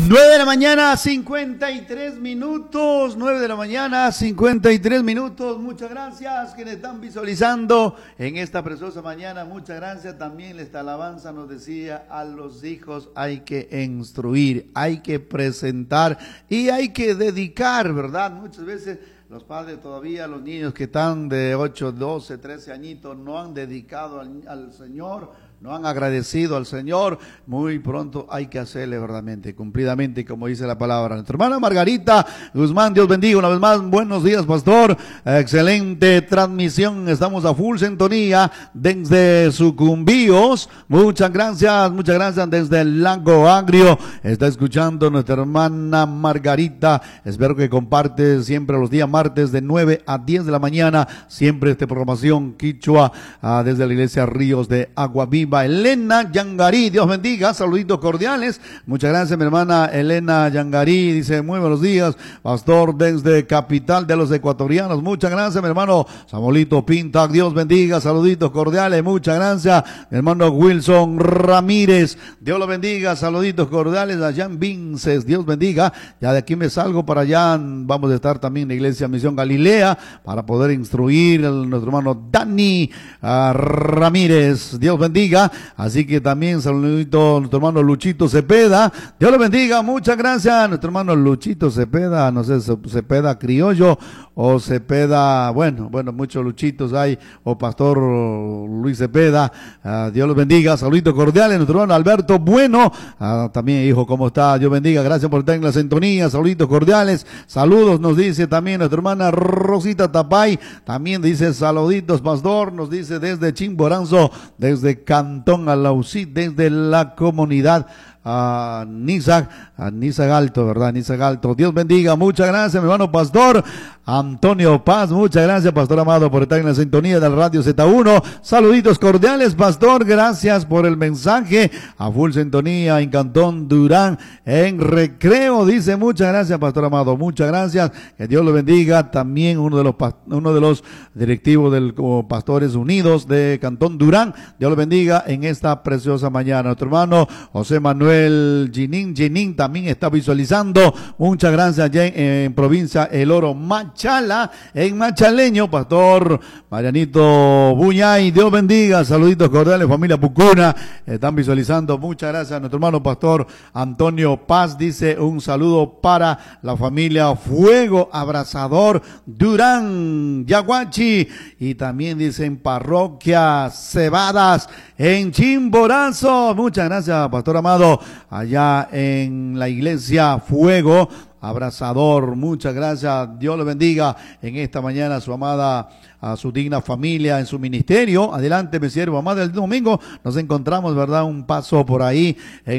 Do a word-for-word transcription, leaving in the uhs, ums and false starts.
nueve de la mañana, cincuenta y tres minutos. nueve de la mañana, cincuenta y tres minutos. Muchas gracias quienes están visualizando en esta preciosa mañana. Muchas gracias. También esta alabanza nos decía: a los hijos hay que instruir, hay que presentar y hay que dedicar, ¿verdad? Muchas veces los padres todavía, los niños que están de ocho, doce, trece añitos, no han dedicado al, al Señor, no han agradecido al Señor. Muy pronto hay que hacerle verdaderamente, cumplidamente, como dice la palabra. Nuestra hermana Margarita Guzmán, Dios bendiga una vez más. Buenos días, pastor. Excelente transmisión. Estamos a full sintonía desde Sucumbíos. Muchas gracias, muchas gracias desde el Lago Agrio. Está escuchando nuestra hermana Margarita. Espero que comparte siempre los días martes de nueve a diez de la mañana. Siempre esta programación quichua uh, desde la iglesia Ríos de Agua Viva. Elena Yangarí, Dios bendiga, saluditos cordiales. Muchas gracias, mi hermana Elena Yangarí. Dice: muy buenos días, pastor, desde capital de los ecuatorianos. Muchas gracias, mi hermano Samuelito Pinta. Dios bendiga, saluditos cordiales. Muchas gracias, mi hermano Wilson Ramírez. Dios lo bendiga, saluditos cordiales. A Jan Vinces, Dios bendiga. Ya de aquí me salgo para allá. Vamos a estar también en la iglesia Misión Galilea para poder instruir a nuestro hermano Dani uh, Ramírez. Dios bendiga. Así que también saludito a nuestro hermano Luchito Cepeda. Dios lo bendiga, muchas gracias a nuestro hermano Luchito Cepeda, no sé, Cepeda criollo o Cepeda, bueno, bueno, muchos Luchitos hay, o pastor Luis Cepeda. Uh, Dios los bendiga, saluditos cordiales, nuestro hermano Alberto Bueno, uh, también hijo, ¿cómo está? Dios bendiga, gracias por estar en la sintonía, saluditos cordiales, saludos, nos dice también nuestra hermana Rosita Tapay, también dice saluditos, pastor, nos dice desde Chimborazo, desde Cantón Alausí, desde la comunidad a uh, Niza, a Niza Alto, ¿verdad? Niza Alto. Dios bendiga, muchas gracias, mi hermano pastor Antonio Paz, muchas gracias, pastor amado, por estar en la sintonía del Radio Z uno. Saluditos cordiales, pastor, gracias por el mensaje. A full sintonía en Cantón Durán, en Recreo, dice: muchas gracias, pastor amado, muchas gracias, que Dios lo bendiga. También uno de los uno de los directivos del Pastores Unidos de Cantón Durán, Dios lo bendiga en esta preciosa mañana. Nuestro hermano José Manuel Ginín, Ginín también está visualizando. Muchas gracias allá en, en provincia El Oro, Machala, en Machaleño, pastor Marianito Buñay, Dios bendiga, saluditos cordiales, familia Pucuna, están visualizando. Muchas gracias a nuestro hermano pastor Antonio Paz, dice: un saludo para la familia Fuego Abrazador Durán, Yaguachi, y también dice en parroquia Cebadas, en Chimborazo. Muchas gracias, pastor amado, allá en la iglesia Fuego Abrazador. Muchas gracias, Dios le bendiga en esta mañana a su amada, a su digna familia en su ministerio. Adelante, mi siervo amado. El domingo nos encontramos, ¿verdad? Un paso por ahí en